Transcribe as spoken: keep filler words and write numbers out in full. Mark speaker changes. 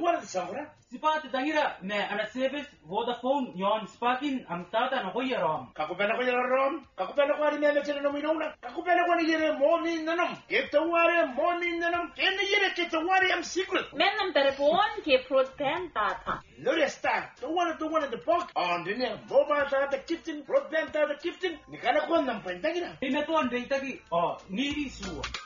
Speaker 1: wala sangura.
Speaker 2: Sipat tangira me ana service Vodafone yon spakin am tata na koya rom.
Speaker 1: Kakupena ko yara rom. Kakupena ko ari me chela no minona. Kakupena ko ni yere morning nanam. Ketaware morning nanam. Kene yere ketaware am secret.
Speaker 3: Men nam telefon ke broadband tata.
Speaker 1: Lore sta. To wana to wana the park. On the near mobile tata kitchen broadband tata kitchen. Nikana ko nam pantagira.
Speaker 2: Imeton deitagi oh niri suwa.